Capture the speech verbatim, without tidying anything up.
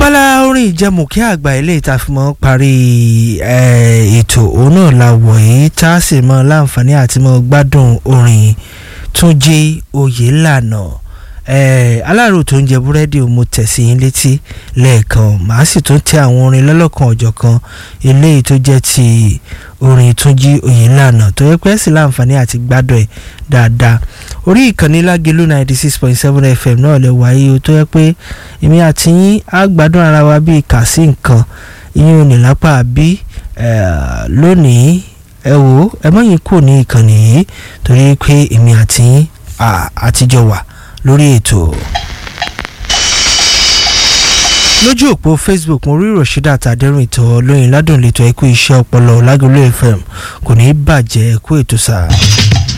abala orin ìjẹmùkí àgbà ilé ìtafimọ̀ parí ètò òun náà la wọ̀ yìí tá a sì mọ láǹfààní àti mọ gbádùn orin Túnjí Oyèlànà aláàrò tó ń jẹ búrẹ́dì mo tẹ̀sí yín létí lẹ́ẹ̀kan màá sì tún tẹ àwọn orin lọ́lọ́kan ọ̀jọ̀kan eléyìí tó jẹ́ ti orin Túnjí Oyèlànà tó yẹ pé sí láǹfààní àti gbádùn ẹ̀ dáadáa orí ìkànnì Lágelú ninety six point seven F M náà lè wáyé o tó yẹ pé èmi àti yín á gbádùn ara wa bíi kà sí nǹkan ìyẹn ò ní lápá bí lónìí ẹ wò ẹ mọ̀yìn kò ní ìkànnì yìí torí pé èmi àti yín àtijọ́ wà lórí ètò. Lójú òpó Facebook mo rí Rasheedat Adẹ́rìntọ́ lóyìn ládùn lẹ́tọ̀ ẹ̀kú iṣẹ́ ọpọlọ Lágelú F M kò ní í bàjẹ́ ẹ̀kú ètò sáà.